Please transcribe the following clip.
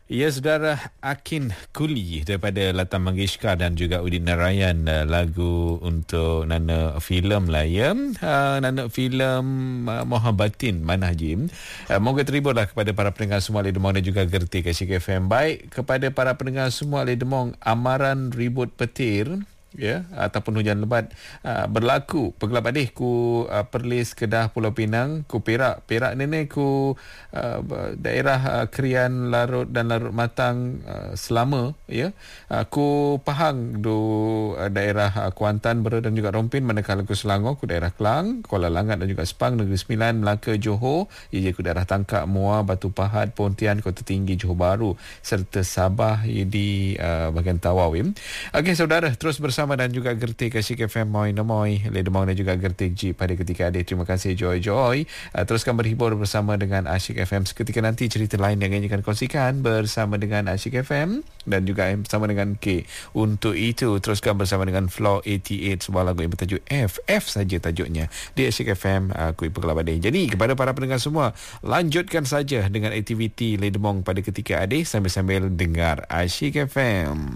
Ya, saudara, Akin Kuli daripada Lata Mangeshkar dan juga Udin Narayan, lagu untuk nana filem lah ya. Nana filem Mohabbatin Manah Jim. Moga teriburlah kepada para pendengar semua Alih Demong dan juga Gerti Kasih FM. Baik, kepada para pendengar semua Alih Demong, amaran ribut petir ya ataupun hujan lebat berlaku Pegelap Adih ku Perlis, Kedah, Pulau Pinang, ku Perak ni ku daerah Krian, Larut dan Larut Matang selama ya ku Pahang du daerah Kuantan, Bera dan juga Rompin, manakala ku Selangor ku daerah Kelang, Kuala Langat dan juga Sepang, Negeri Sembilan, Melaka, Johor, ku daerah Tangkak, Muar, Batu Pahat, Pontian, Kota Tinggi, Johor Bahru serta Sabah di bahagian Tawau. Okey saudara, terus bersama dan juga Gerti Kasih FM Moi Namoy Ledemong dan juga Gerti G pada ketika ada. Terima kasih Joy. Teruskan berhibur bersama dengan Asyik FM. Seketika nanti cerita lain yang ingin kongsikan bersama dengan Asyik FM dan juga bersama dengan K. Untuk itu teruskan bersama dengan Floor 88, sebuah lagu yang bertajuk FF saja tajuknya di Asyik FM Kui Pegelap Adih. Jadi kepada para pendengar semua, lanjutkan saja dengan aktiviti Ledemong pada ketika ada sambil-sambil dengar Asyik FM.